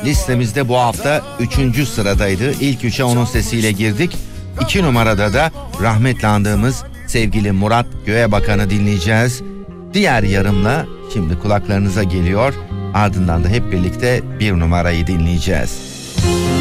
listemizde bu hafta 3. sıradaydı. İlk 3'e onun sesiyle girdik. 2 numarada da rahmetli andığımız sevgili Murat Göğebakan'ı dinleyeceğiz. Diğer yarımla şimdi kulaklarınıza geliyor. Ardından da hep birlikte 1 numarayı dinleyeceğiz.